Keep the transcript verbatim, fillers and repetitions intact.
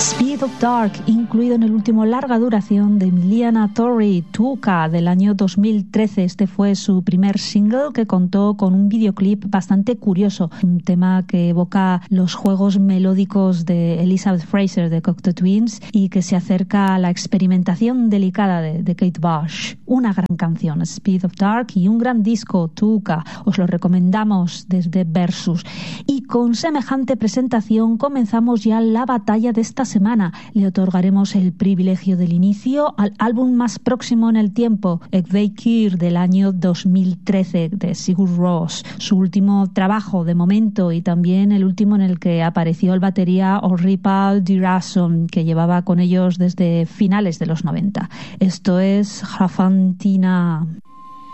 Speed of Dark, incluido en el último larga duración de Emiliana Torri, Tuca, del año dos mil trece. Este fue su primer single, que contó con un videoclip bastante curioso, un tema que evoca los juegos melódicos de Elizabeth Fraser de Cocteau Twins y que se acerca a la experimentación delicada de, de Kate Bush. Una gran canción, Speed of Dark, y un gran disco, Tuca. Os lo recomendamos desde Versus. Y con semejante presentación comenzamos ya la batalla de esta semana. Le otorgaremos el privilegio del inicio al álbum más próximo en el tiempo, Ekveikir, del año dos mil trece, de Sigur Rós, su último trabajo de momento y también el último en el que apareció el batería Orripal Dirason, que llevaba con ellos desde finales de los noventa. Esto es Hrafantina.